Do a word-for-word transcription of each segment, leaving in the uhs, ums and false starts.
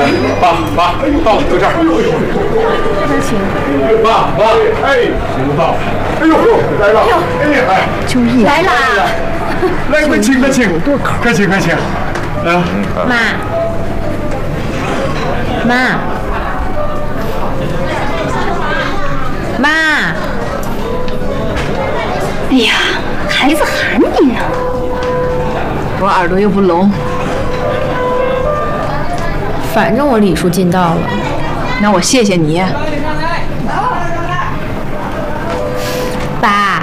爸爸到到这儿。 那行。 爸爸，哎，行到。哎呦，来了。哎哎， 秋意来啦！ 来，快请快请，快请快请。啊， 妈，妈，妈。 哎呀，孩子喊你呢。 我耳朵又不聋。反正我礼数尽到了，那我谢谢你，爸。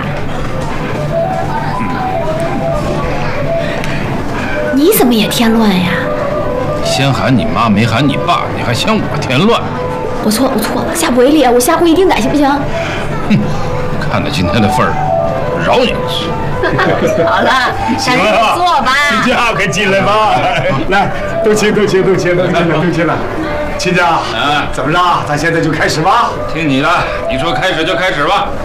你怎么也添乱呀？ 先喊你妈，没喊你爸，你还嫌我添乱？ 我错了，我错了，下不为例，我下回一定改，行不行？ 哼，看在今天的份儿，饶你一次。 好了，赶紧坐吧。 亲家，快进来吧。来，都请，都请，都请，都进来，都进来。亲家，啊，怎么着？咱现在就开始吧。 听你的，你说开始就开始吧。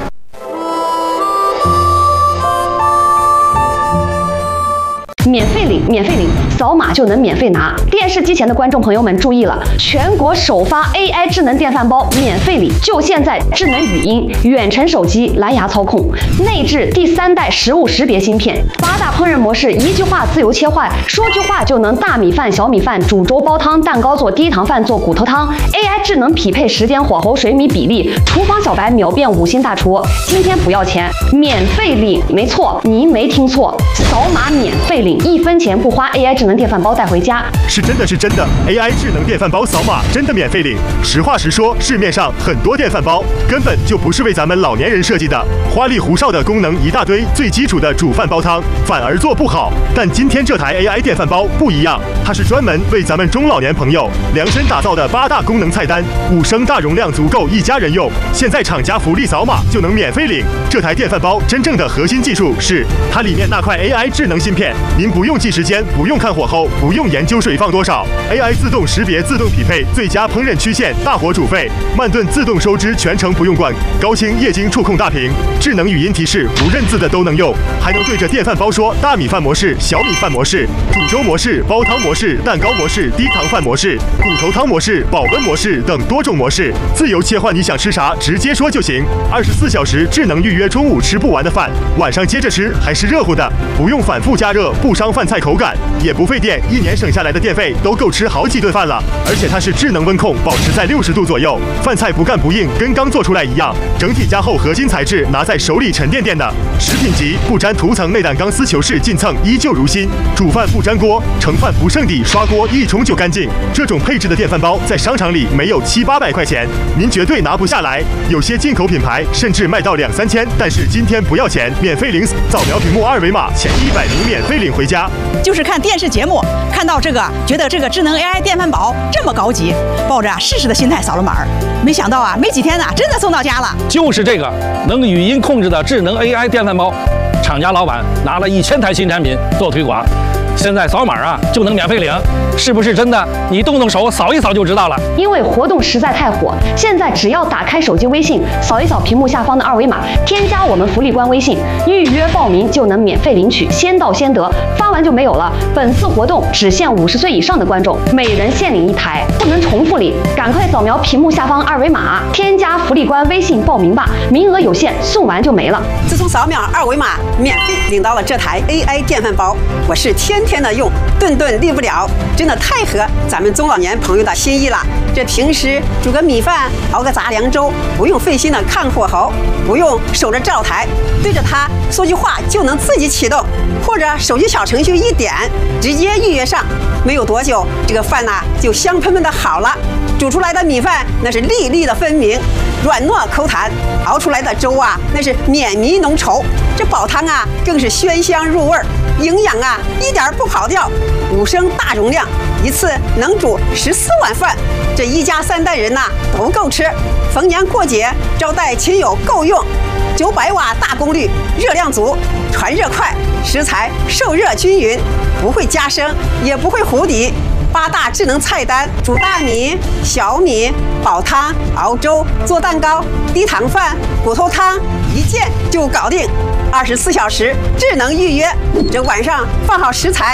免费领，免费领，扫码就能免费拿。电视机前的观众朋友们注意了，全国首发 A I 智能电饭煲免费领，就现在！智能语音、远程手机、蓝牙操控，内置第三代食物识别芯片，八大烹饪模式，一句话自由切换，说句话就能大米饭、小米饭、煮粥、煲汤、蛋糕做低糖饭、做骨头汤。A I 智能匹配时间、火候、水米比例，厨房小白秒变五星大厨。今天不要钱，免费领，没错，您没听错，扫码免费领。一分钱不花 ，A I 智能电饭煲带回家， 是真的是真的 ，A I 智能电饭煲扫码真的免费领。实话实说，市面上很多电饭煲根本就不是为咱们老年人设计的，花里胡哨的功能一大堆，最基础的煮饭煲汤反而做不好。但今天这台 A I 电饭煲不一样，它是专门为咱们中老年朋友量身打造的八大功能菜单，五升大容量足够一家人用。现在厂家福利扫码就能免费领。这台电饭煲真正的核心技术是它里面那块 A I 智能芯片。您不用记时间，不用看火候，不用研究水放多少 ，A I 自动识别、自动匹配最佳烹饪曲线、大火煮沸、慢炖自动收汁，全程不用关，高清液晶触控大屏，智能语音提示，不认字的都能用，还能对着电饭煲说大米饭模式、小米饭模式、煮粥模式、煲汤模式、蛋糕模式、低糖饭模式、骨头汤模式、保温模式等多种模式，自由切换你想吃啥，直接说就行。二十四小时智能预约中午吃不完的饭，晚上接着吃还是热乎的，不用反复加热，不伤饭菜口感，也不费电，一年省下来的电费都够吃好几顿饭了。而且它是智能温控，保持在六十度左右，饭菜不干不硬，跟刚做出来一样。整体加厚合金材质，拿在手里沉甸甸的，食品级不沾涂层内胆钢丝球式进蹭，依旧如新。煮饭不粘锅，盛饭不剩底，刷锅一冲就干净。这种配置的电饭煲在商场里没有七八百块钱，您绝对拿不下来。有些进口品牌甚至卖到两三千，但是今天不要钱，免费领，扫描屏幕二维码，前一百名免费领回家。 就是看电视节目看到这个，觉得这个智能 A I 电饭煲这么高级，抱着试试的心态扫了码儿，没想到啊，没几天呢，真的送到家了。 就是这个能语音控制的智能 A I 电饭煲，厂家老板拿了一千台新产品做推广，现在扫码啊就能免费领，是不是真的？你动动手扫一扫就知道了。 因为活动实在太火，现在只要打开手机微信，扫一扫屏幕下方的二维码，添加我们福利官微信，预约报名就能免费领取，先到先得，发完就没有了。本次活动只限五十岁以上的观众，每人限领一台，不能重复领。赶快扫描屏幕下方二维码，添加福利官微信报名吧，名额有限，送完就没了。 自从扫描二维码免费领到了这台 A I 电饭煲，我是天天的用，顿顿离不了，真的太合咱们中老年朋友的心意了。这平时煮个米饭，熬个杂粮粥，不用费心的看火候，不用守着灶台，对着它说句话就能自己启动，或者手机小程序一点，直接预约上，没有多久，这个饭呐、啊、就香喷喷的好了。煮出来的米饭那是粒粒的分明，软糯口弹；熬出来的粥啊，那是绵密浓稠。这煲汤啊，更是鲜香入味儿，营养啊一点不跑掉。五升大容量，一次能煮十四碗饭，这一家三代人呐、啊、都够吃。逢年过节招待亲友够用。九百瓦大功率，热量足，传热快，食材受热均匀，不会加生，也不会糊底。八大智能菜单：煮大米、小米、煲汤、熬粥、做蛋糕、低糖饭、骨头汤，一键就搞定。二十四小时智能预约，这晚上放好食材。